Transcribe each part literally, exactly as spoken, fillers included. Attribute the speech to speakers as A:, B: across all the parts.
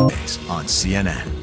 A: On C N N.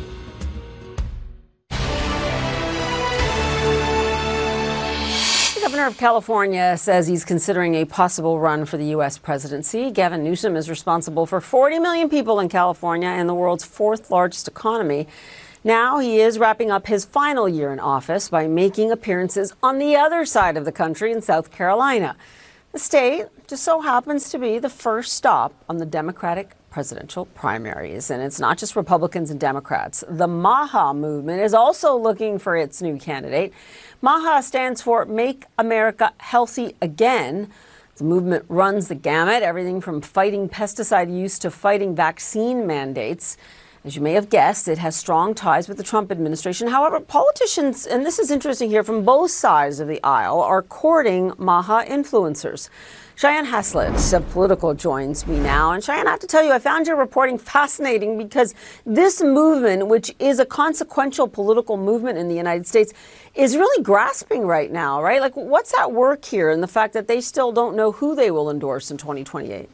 B: The governor of California says he's considering a possible run for the U S presidency. Gavin Newsom is responsible for forty million people in California and the world's fourth largest economy. Now he is wrapping up his final year in office by making appearances on the other side of the country in South Carolina. The state just so happens to be the first stop on the Democratic presidential primaries. And it's not just Republicans and Democrats. The MAHA movement is also looking for its new candidate. MAHA stands for Make America Healthy Again. The movement runs the gamut, everything from fighting pesticide use to fighting vaccine mandates. As you may have guessed, it has strong ties with the Trump administration. However, politicians, and this is interesting here, from both sides of the aisle, are courting MAHA influencers. Cheyenne Haslett of Political joins me now. And Cheyenne, I have to tell you, I found your reporting fascinating because this movement, which is a consequential political movement in the United States, is really grasping right now, right? Like, what's at work here in the fact that they still don't know who they will endorse in twenty twenty-eight?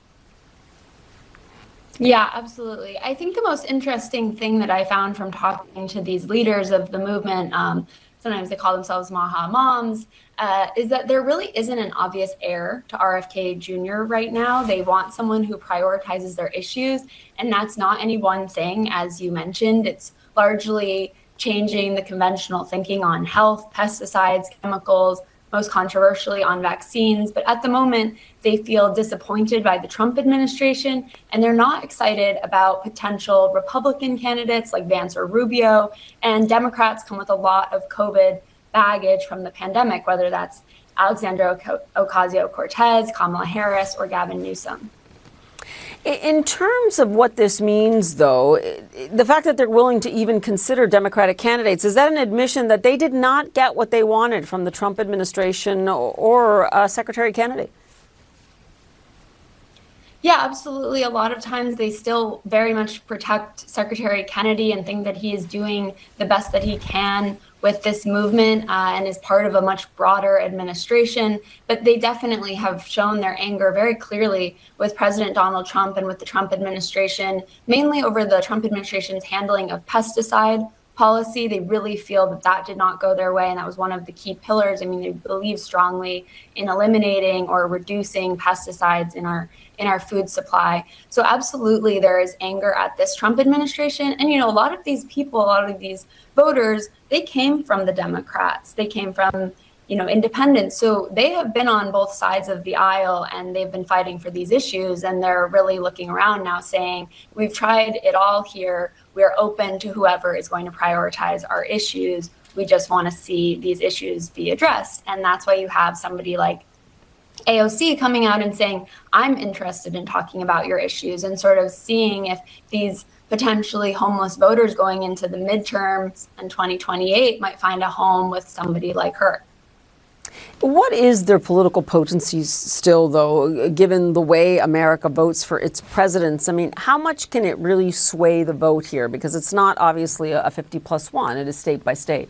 C: Yeah, absolutely. I think the most interesting thing that I found from talking to these leaders of the movement, um, sometimes they call themselves MAHA moms, uh, is that there really isn't an obvious heir to R F K Junior right now. They want someone who prioritizes their issues, and that's not any one thing, as you mentioned. It's largely changing the conventional thinking on health, pesticides, chemicals, most controversially on vaccines. But at the moment, they feel disappointed by the Trump administration, and they're not excited about potential Republican candidates like Vance or Rubio. And Democrats come with a lot of COVID baggage from the pandemic, whether that's Alexandria Ocasio-Cortez, Kamala Harris, or Gavin Newsom.
B: In terms of what this means, though, the fact that they're willing to even consider Democratic candidates, is that an admission that they did not get what they wanted from the Trump administration or uh, Secretary Kennedy?
C: Yeah, absolutely. A lot of times they still very much protect Secretary Kennedy and think that he is doing the best that he can with this movement uh, and is part of a much broader administration. But they definitely have shown their anger very clearly with President Donald Trump and with the Trump administration, mainly over the Trump administration's handling of pesticide policy. They really feel that that did not go their way, and that was one of the key pillars. I mean, they believe strongly in eliminating or reducing pesticides in our in our food supply. So absolutely, there is anger at this Trump administration. And, you know, a lot of these people, a lot of these voters, they came from the Democrats. They came from, you know, independents. So they have been on both sides of the aisle, and they've been fighting for these issues. And they're really looking around now saying, we've tried it all here. We're open to whoever is going to prioritize our issues. We just want to see these issues be addressed. And that's why you have somebody like A O C coming out and saying, I'm interested in talking about your issues, and sort of seeing if these potentially homeless voters going into the midterms in twenty twenty-eight might find a home with somebody like her.
B: What is their political potency still, though, given the way America votes for its presidents? I mean, how much can it really sway the vote here? Because it's not obviously a fifty plus one. It is state by state.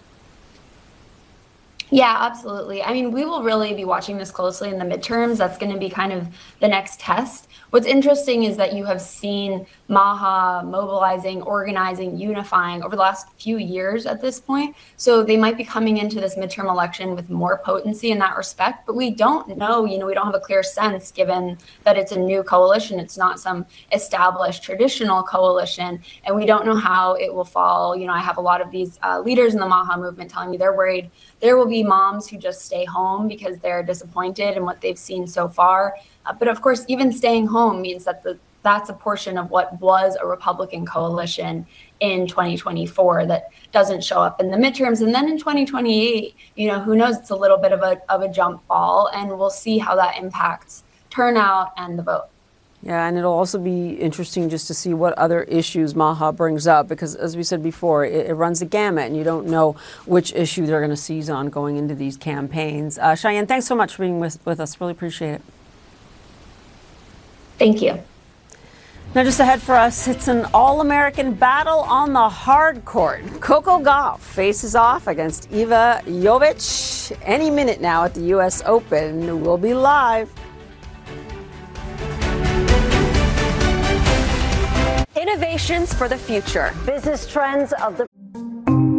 C: Yeah, absolutely. I mean, we will really be watching this closely in the midterms. That's going to be kind of the next test. What's interesting is that you have seen MAHA mobilizing, organizing, unifying over the last few years at this point. So they might be coming into this midterm election with more potency in that respect. But we don't know, you know, we don't have a clear sense, given that it's a new coalition. It's not some established traditional coalition. And we don't know how it will fall. You know, I have a lot of these uh, leaders in the MAHA movement telling me they're worried there will be moms who just stay home because they're disappointed in what they've seen so far. Uh, but of course, even staying home means that the, that's a portion of what was a Republican coalition in twenty twenty-four that doesn't show up in the midterms. And then in twenty twenty-eight, you know, who knows, it's a little bit of a, of a jump ball, and we'll see how that impacts turnout and the vote.
B: Yeah, and it'll also be interesting just to see what other issues MAHA brings up, because as we said before, it, it runs the gamut, and you don't know which issue they're going to seize on going into these campaigns. Uh, Cheyenne, thanks so much for being with, with us. Really appreciate it.
C: Thank you.
B: Now, just ahead for us, it's an all-American battle on the hard court. Coco Gauff faces off against Iva Jovic any minute now at the U S Open. We'll be live.
D: In
A: innovations for the future.
D: Business trends of the